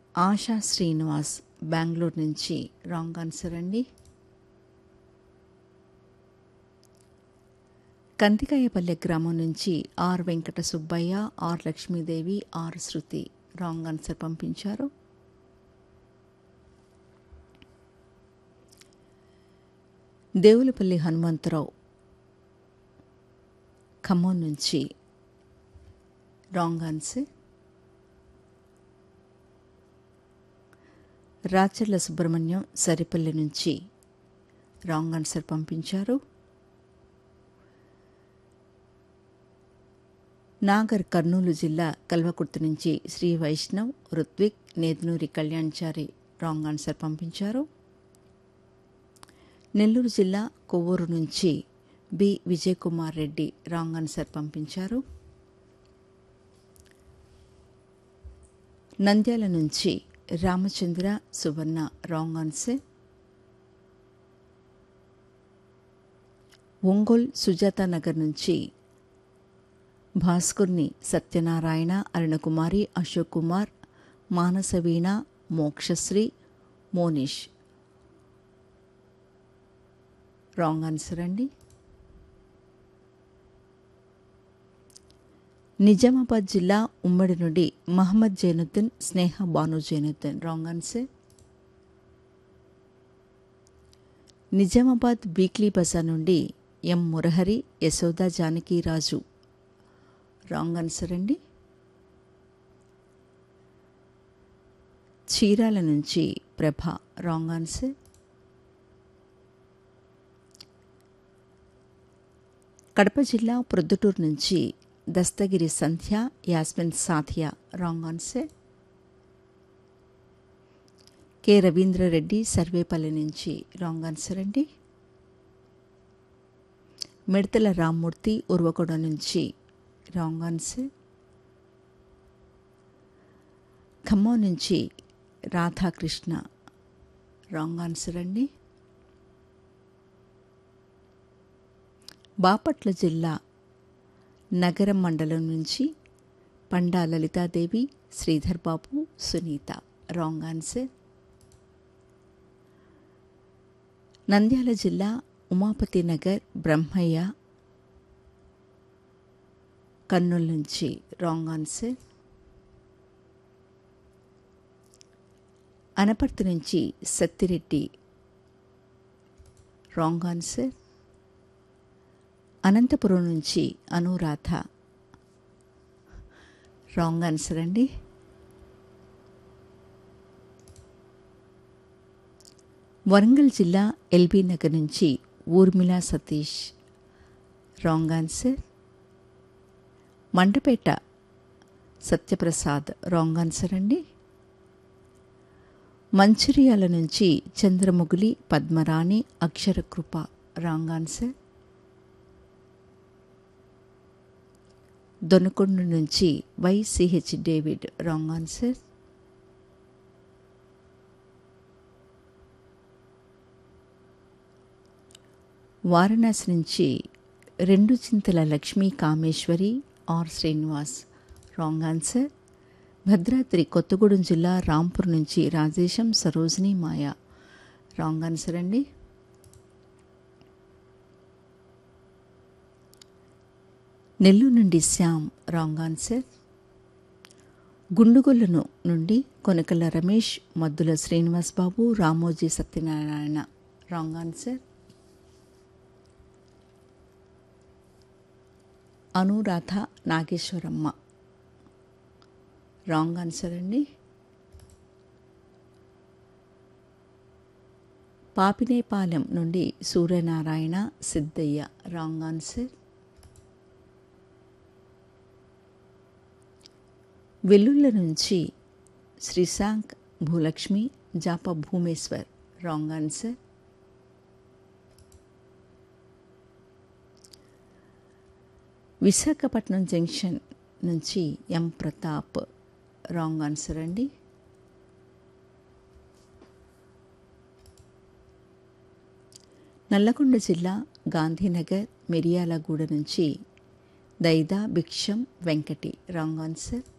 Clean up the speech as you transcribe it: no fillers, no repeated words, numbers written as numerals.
ఆశా శ్రీనివాస్ బెంగళూరు నుంచి wrong answer అండి. కందికాయపల్లె గ్రామం నుంచి are Venkata Subbaiah, are Lakshmidevi, are Shruti wrong answer పంపించారు. దేవులపల్లి హనుమంతరావు ఖమ్మం నుంచి రాంగ్ ఆన్సర్. రాచర్ల సుబ్రహ్మణ్యం సరిపల్లి నుంచి రాంగ్ ఆన్సర్ పంపించారు. నాగర్ కర్నూలు జిల్లా కల్వకుర్తి నుంచి శ్రీ వైష్ణవ్, రుత్విక్, నేదునూరి కళ్యాణ్చారి రాంగ్ ఆన్సర్ పంపించారు. నెల్లూరు జిల్లా కొవ్వూరు నుంచి B Vijay Kumar Reddy wrong answer పంపించారు. నంద్యాల నుంచి రామచంద్ర సువర్ణ రాంగ్ ఆన్సర్. ఒంగోల్ సుజాత నగర్ నుంచి భాస్కర్ని సత్యనారాయణ, అరుణకుమారి, అశోక్ కుమార్, మానసవీణ, మోక్షశ్రీ, మోనిష్ రాంగ్ ఆన్సర్ అండి. నిజామాబాద్ జిల్లా ఉమ్మడి నుండి మహమ్మద్ జైనుద్దీన్, స్నేహ Banu Zainuddin wrong answer. Nizamabad weekly Bazar నుండి ఎం మురహరి, యశోద జానకీరాజు రాంగ్ ఆన్సర్ అండి. చీరాల నుంచి ప్రభ రాంగ్ ఆన్సర్. కడప జిల్లా ప్రొద్దుటూరు నుంచి దస్తగిరి సంధ్య, Yasmin సాథియా wrong answer. K Ravindra Reddy Sarvepalli నుంచి రాంగ్ ఆన్సర్ అండి. మిడతల రామ్మూర్తి ఉర్వకొండ నుంచి రాంగ్ ఆన్సర్. ఖమ్మం నుంచి రాధాకృష్ణ రాంగ్ ఆన్సర్ అండి. బాపట్ల జిల్లా నగరం మండలం నుంచి పండా లలితాదేవి, శ్రీధర్ బాబు, సునీత రాంగ్ ఆన్సర్. నంద్యాల జిల్లా ఉమాపతి నగర్ బ్రహ్మయ్య కర్నూలు నుంచి రాంగ్ ఆన్సర్. అనపర్తి నుంచి సత్తిరెడ్డి రాంగ్ ఆన్సర్. అనంతపురం నుంచి అనురాధ రాంగ్ ఆన్సర్ అండి. వరంగల్ జిల్లా ఎల్బీ నగర్ నుంచి Urmila Satish wrong answer. Mandapeta Satyaprasad wrong answer అండి. మంచిర్యాల నుంచి చంద్రముగిలి, పద్మరాణి, అక్షరకృప రాంగ్ ఆన్సర్. దొనకొండ నుంచి YCH David wrong answer. Varanasi నుంచి రెండు చింతల Lakshmi Kameshwari, are Srinivas wrong answer. Bhadradri Kothagudem జిల్లా రాంపూర్ నుంచి రాజేశం, సరోజిని, మాయ రాంగ్ ఆన్సర్ అండి. నెల్లూరు నుండి శ్యామ్ రాంగ్ ఆన్సర్. గుండుగొల్లను నుండి కొనకల రమేష్, మద్దుల శ్రీనివాస్ బాబు, Ramoji Satyanarayana wrong answer. Anuradha Nageswaramma wrong answer అండి. పాపినేపాలెం నుండి సూర్యనారాయణ, సిద్ధయ్య రాంగ్ ఆన్సర్. వెల్లుళ్ళ నుంచి Srishank, Bhulakshmi, జాప Bhumeshwar wrong answer. Visakhapatnam junction నుంచి ఎం ప్రతాప్ రాంగ్ ఆన్సర్ అండి. నల్లగొండ జిల్లా గాంధీనగర్ మిర్యాలగూడ నుంచి దైదా భిక్షం వెంకటి రాంగ్ ఆన్సర్.